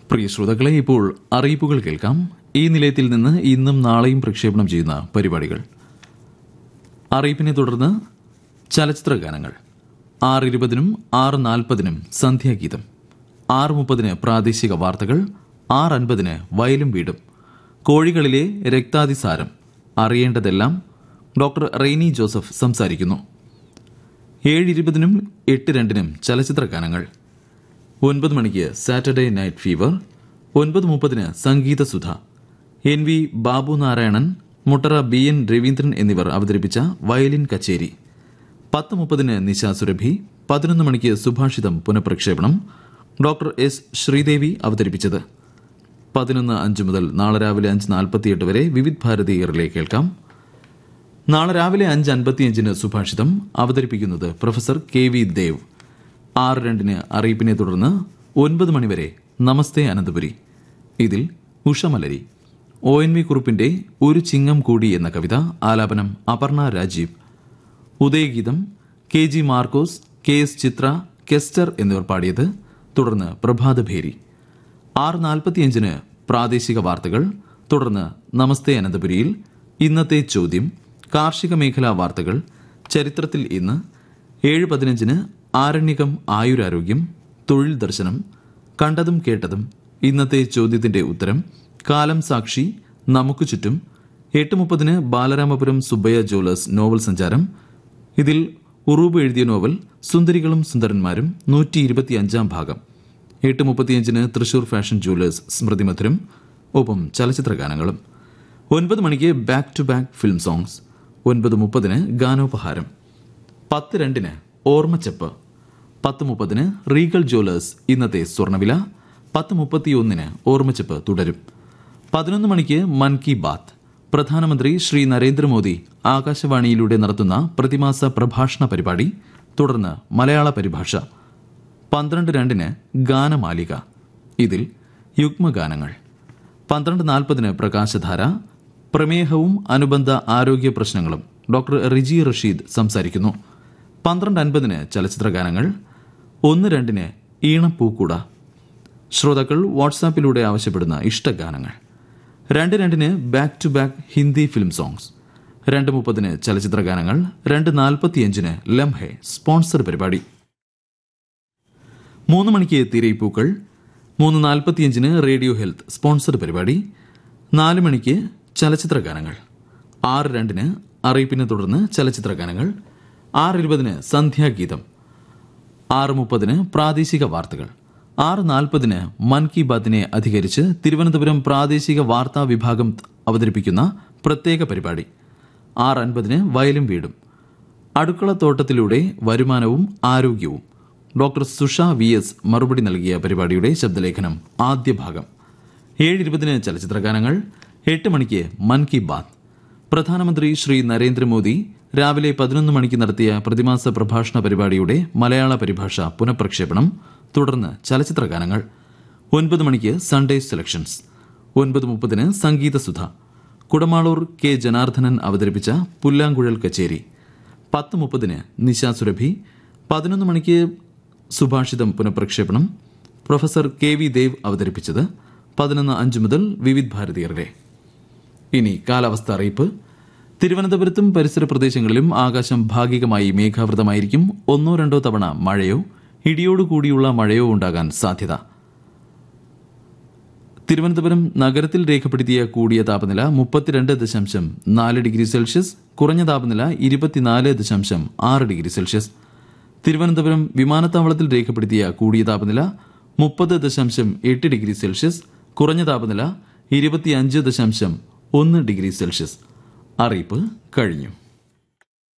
പ്രിയ ശ്രോതാക്കളെ, ഇപ്പോൾ അറിയിപ്പുകൾ കേൾക്കാം. ഈ നിലയത്തിൽ നിന്ന് ഇന്നും നാളെയും പ്രക്ഷേപണം ചെയ്യുന്ന പരിപാടികൾ. അറിയിപ്പിനെ തുടർന്ന് ചലച്ചിത്ര ഗാനങ്ങൾ. 6:20-നും 6:40-നും സന്ധ്യാഗീതം. 6:30-ന് പ്രാദേശിക വാർത്തകൾ. 6:50-ന് വയലും വീടും. കോഴികളിലെ രക്താതിസാരം അറിയേണ്ടതെല്ലാം ഡോക്ടർ റെയ്നി ജോസഫ് സംസാരിക്കുന്നു. 7:20-നും 8:02-നും ചലച്ചിത്ര ഗാനങ്ങൾ. 9 മണിക്ക് Saturday night fever. 9:30-ന് സംഗീതസുധ. NV Babu Narayanan, Muttara BN Raveendran എന്നിവർ അവതരിപ്പിച്ച വയലിൻ കച്ചേരി. 10:30-ന് നിശാസുരഭി. 11 മണിക്ക് സുഭാഷിതം പുനഃപ്രക്ഷേപണം. ഡോക്ടർ S ശ്രീദേവി അവതരിപ്പിച്ചത്. 11:05 മുതൽ നാളെ രാവിലെ 5:48 വരെ വിവിധ് ഭാരതി റിലേ കേൾക്കാം. നാളെ രാവിലെ 5:55-ന് സുഭാഷിതം അവതരിപ്പിക്കുന്നത് പ്രൊഫസർ KV ദേവ്. 6:02-ന് അറിയിപ്പിനെ തുടർന്ന് 9 മണിവരെ നമസ്തേ അനന്തപുരി. ഇതിൽ ഉഷമലരി, ONV കുറുപ്പിന്റെ ഒരു ചിങ്ങം കൂടി എന്ന കവിത. ആലാപനം അപർണ രാജീവ്. ഉദയഗീതം KG മാർക്കോസ്, KS ചിത്ര, കെസ്റ്റർ എന്നിവർ പാടിയത്. തുടർന്ന് പ്രഭാതഭേരി. 6:45-ന് പ്രാദേശിക വാർത്തകൾ. തുടർന്ന് നമസ്തേ അനന്തപുരിയിൽ ഇന്നത്തെ ചോദ്യം, കാർഷിക മേഖലാ വാർത്തകൾ, ചരിത്രത്തിൽ ഇന്ന്. 7:15-ന് ആരണ്യകം ആയുരാരോഗ്യം, തൊഴിൽ ദർശനം, കണ്ടതും കേട്ടതും, ഇന്നത്തെ ചോദ്യത്തിന്റെ ഉത്തരം, കാലം സാക്ഷി, നമുക്ക് ചുറ്റും. 8:30-ന് ബാലരാമപുരം സുബ്ബയ്യ ജ്വല്ലേഴ്സ് നോവൽ സഞ്ചാരം. ഇതിൽ ഉറൂബ് എഴുതിയ നോവൽ സുന്ദരികളും സുന്ദരന്മാരും 125-ാം ഭാഗം. 8:35-ന് തൃശൂർ ഫാഷൻ ജ്വല്ലേഴ്സ് സ്മൃതിമധുരം. ഒപ്പം ചലച്ചിത്ര ഗാനങ്ങളും. 9 മണിക്ക് back to back film songs. 9:30-ന് ഗാനോപഹാരം. 10:02-ന് ഓർമ്മച്ചപ്പ്. 10:30-ന് Regal Jewellers ഇന്നത്തെ സ്വർണ്ണവില. 10:31-ന് ഓർമ്മച്ചപ്പ് തുടരും. 11 മണിക്ക് മൻ കി ബാത്ത്. പ്രധാനമന്ത്രി ശ്രീ നരേന്ദ്രമോദി ആകാശവാണിയിലൂടെ നടത്തുന്ന പ്രതിമാസ പ്രഭാഷണ പരിപാടി. തുടർന്ന് മലയാള പരിഭാഷ. 12:02-ന് ഗാനമാലിക. ഇതിൽ യുഗ്മഗാനങ്ങൾ. 12:40-ന് പ്രകാശധാര. പ്രമേഹവും അനുബന്ധ ആരോഗ്യ പ്രശ്നങ്ങളും. ഡോക്ടർ റിജി റഷീദ് സംസാരിക്കുന്നു. 12:50-ന് ചലച്ചിത്ര ഗാനങ്ങൾ. 1:02-ന് ഈണപ്പൂക്കുട. ശ്രോതാക്കൾ വാട്സാപ്പിലൂടെ ആവശ്യപ്പെടുന്ന ഇഷ്ടഗാനങ്ങൾ. 2:02-ന് back to back Hindi film songs. 2:30-ന് ചലച്ചിത്ര ഗാനങ്ങൾ. 2:45-ന് ലംഹെ സ്പോൺസർ പരിപാടി. 3 മണിക്ക് തിരയിപ്പൂക്കൾ. 3:45-ന് റേഡിയോ ഹെൽത്ത് സ്പോൺസർ പരിപാടി. 4 മണിക്ക് ചലച്ചിത്ര ഗാനങ്ങൾ. 6:02-ന് അറിയിപ്പിനെ തുടർന്ന് ചലച്ചിത്ര ഗാനങ്ങൾ. 6:20-ന് സന്ധ്യാഗീതം. 6:30-ന് പ്രാദേശിക വാർത്തകൾ. 6:40-ന് മൻ കി ബാത്തിനെ അധികരിച്ച് തിരുവനന്തപുരം പ്രാദേശിക വാർത്താ വിഭാഗം അവതരിപ്പിക്കുന്ന പ്രത്യേക പരിപാടി. 6:50-ന് വയലും വീടും. അടുക്കളത്തോട്ടത്തിലൂടെ വരുമാനവും ആരോഗ്യവും. ഡോക്ടർ സുഷ VS മറുപടി നൽകിയ പരിപാടിയുടെ ശബ്ദലേഖനം ആദ്യ ഭാഗം. 7:20-ന് ചലച്ചിത്ര ഗാനങ്ങൾ. 8 മണിക്ക് മൻ കി ബാത്ത്. പ്രധാനമന്ത്രി ശ്രീ നരേന്ദ്രമോദി രാവിലെ 11 മണിക്ക് നടത്തിയ പ്രതിമാസ പ്രഭാഷണ പരിപാടിയുടെ മലയാള പരിഭാഷ പുനഃപ്രക്ഷേപണം. തുടർന്ന് ചലച്ചിത്ര ഗാനങ്ങൾ. 9 മണിക്ക് Sunday selections. 9:30-ന് സംഗീതസുധ. Kudamaloor K Janardhanan അവതരിപ്പിച്ച പുല്ലാങ്കുഴൽ കച്ചേരി. 10:30-ന് നിശാസുരഭി. 11 മണിക്ക് സുഭാഷിതം പുനഃപ്രക്ഷേപണം. പ്രൊഫസർ KV ദേവ് അവതരിപ്പിച്ചത്. 11:05 മുതൽ വിവിധ് ഭാരതി റിലേ. ഇനി കാലാവസ്ഥ അറിയിപ്പ്. തിരുവനന്തപുരത്തും പരിസര പ്രദേശങ്ങളിലും ആകാശം ഭാഗികമായി മേഘാവൃതമായിരിക്കും. 1-2 തവണ മഴയോ ഇടിയോടുകൂടിയുള്ള മഴയോ ഉണ്ടാകാൻ സാധ്യത. തിരുവനന്തപുരം നഗരത്തിൽ രേഖപ്പെടുത്തിയ കൂടിയ താപനില 32.4 ഡിഗ്രി സെൽഷ്യസ്, കുറഞ്ഞ താപനില 24.6 ഡിഗ്രി സെൽഷ്യസ്. തിരുവനന്തപുരം വിമാനത്താവളത്തിൽ രേഖപ്പെടുത്തിയ കൂടിയ താപനില 30.8 ഡിഗ്രി സെൽഷ്യസ്, കുറഞ്ഞ താപനില 25.1 ഡിഗ്രി സെൽഷ്യസ്. അറിയിപ്പ് കഴിഞ്ഞു.